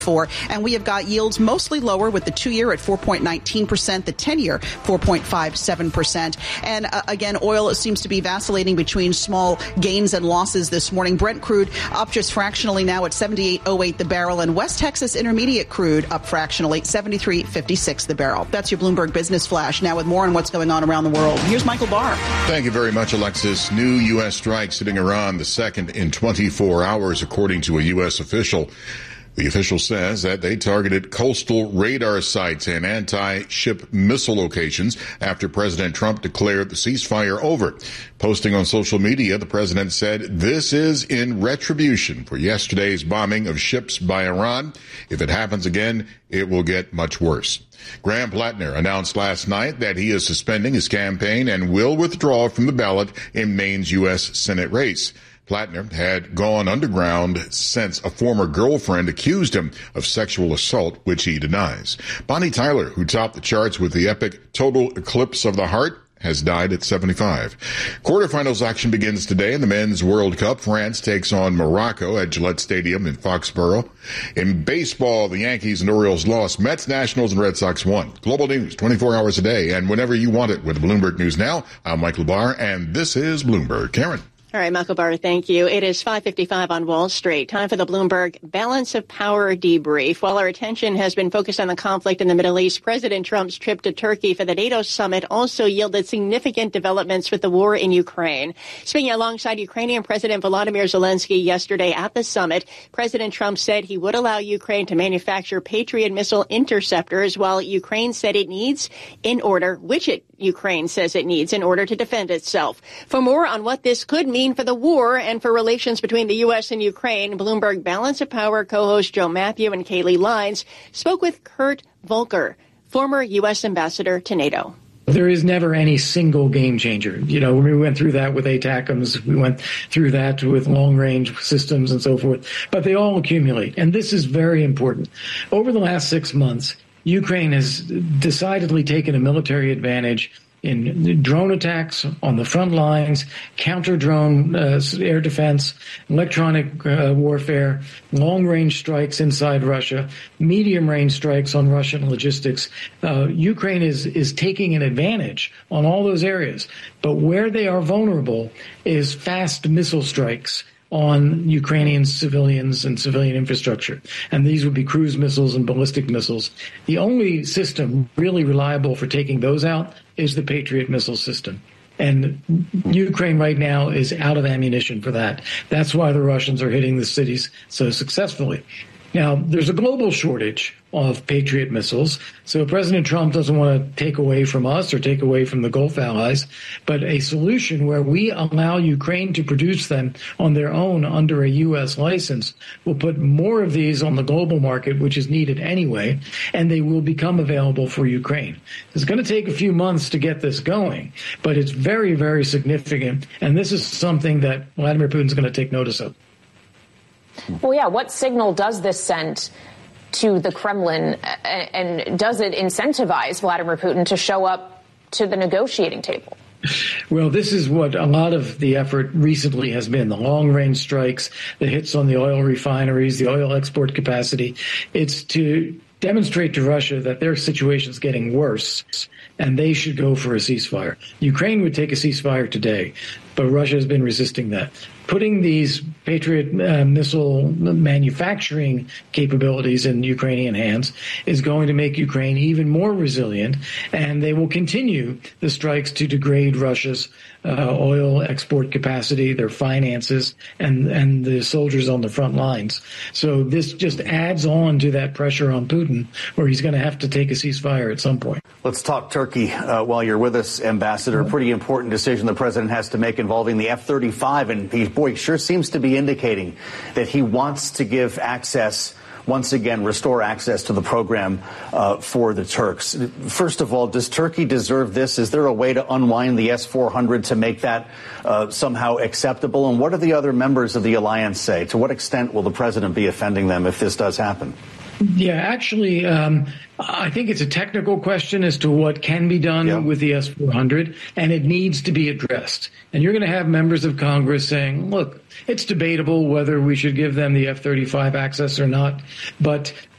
And we have got yields mostly lower, with the 2-year at 4.19%, the 10-year 4.57%. And again, oil seems to be vacillating between small gains and losses this morning. Brent crude up just fractionally now at $78.08 the barrel, and West Texas Intermediate crude up fractionally, $73.56 the barrel. That's your Bloomberg Business Flash. Now with more on what's going on around the world, here's Michael Barr. Thank you very much, Alexis. New U.S. strikes hitting Iran, the second in 24 hours, according to a U.S. official. The official says that they targeted coastal radar sites and anti-ship missile locations after President Trump declared the ceasefire over. Posting on social media, the president said, "This is in retribution for yesterday's bombing of ships by Iran. If it happens again, it will get much worse." Graham Plattner announced last night that he is suspending his campaign and will withdraw from the ballot in Maine's U.S. Senate race. Plattner had gone underground since a former girlfriend accused him of sexual assault, which he denies. Bonnie Tyler, who topped the charts with the epic Total Eclipse of the Heart, has died at 75. Quarterfinals action begins today in the Men's World Cup. France takes on Morocco at Gillette Stadium in Foxborough. In baseball, the Yankees and Orioles lost. Mets, Nationals, and Red Sox won. Global news 24 hours a day and whenever you want it with Bloomberg News Now. I'm Michael Barr, and this is Bloomberg. Karen. All right, Michael Barr, thank you. It is 5:55 on Wall Street. Time for the Bloomberg Balance of Power debrief. While our attention has been focused on the conflict in the Middle East, President Trump's trip to Turkey for the NATO summit also yielded significant developments with the war in Ukraine. Speaking alongside Ukrainian President Volodymyr Zelensky yesterday at the summit, President Trump said he would allow Ukraine to manufacture Patriot missile interceptors, while Ukraine said it needs Ukraine says it needs in order to defend itself. For more on what this could mean for the war and for relations between the U.S. and Ukraine, Bloomberg Balance of Power co-host Joe Matthew and Kaylee Lines spoke with Kurt Volker, former U.S. ambassador to NATO. There is never any single game changer. You know, we went through that with ATACMS. We went through that with long-range systems and so forth. But they all accumulate. And this is very important. Over the last 6 months, Ukraine has decidedly taken a military advantage in drone attacks on the front lines, counter-drone air defense, electronic warfare, long-range strikes inside Russia, medium-range strikes on Russian logistics. Ukraine is taking an advantage on all those areas. But where they are vulnerable is fast missile strikes on Ukrainian civilians and civilian infrastructure. And these would be cruise missiles and ballistic missiles. The only system really reliable for taking those out is the Patriot missile system. And Ukraine right now is out of ammunition for that. That's why the Russians are hitting the cities so successfully. Now, there's a global shortage of Patriot missiles, so President Trump doesn't want to take away from us or take away from the Gulf allies, but a solution where we allow Ukraine to produce them on their own under a U.S. license will put more of these on the global market, which is needed anyway, and they will become available for Ukraine. It's going to take a few months to get this going, but it's very, very significant, and this is something that Vladimir Putin's going to take notice of. Well, yeah, what signal does this send to the Kremlin, and does it incentivize Vladimir Putin to show up to the negotiating table? Well, this is what a lot of the effort recently has been, the long-range strikes, the hits on the oil refineries, the oil export capacity. It's to demonstrate to Russia that their situation's getting worse and they should go for a ceasefire. Ukraine would take a ceasefire today, but Russia has been resisting that. Putting these Patriot missile manufacturing capabilities in Ukrainian hands is going to make Ukraine even more resilient, and they will continue the strikes to degrade Russia's oil export capacity, their finances, and the soldiers on the front lines. So this just adds on to that pressure on Putin, where he's going to have to take a ceasefire at some point. Let's talk Turkey while you're with us, Ambassador. A pretty important decision the president has to make involving the F-35, and he sure seems to be indicating that he wants to give access, once again, restore access to the program for the Turks. First of all, does Turkey deserve this? Is there a way to unwind the S-400 to make that somehow acceptable? And what do the other members of the alliance say? To what extent will the president be offending them if this does happen? Yeah, actually, I think it's a technical question as to what can be done with the S-400, and it needs to be addressed. And you're going to have members of Congress saying, look, it's debatable whether we should give them the F-35 access or not, but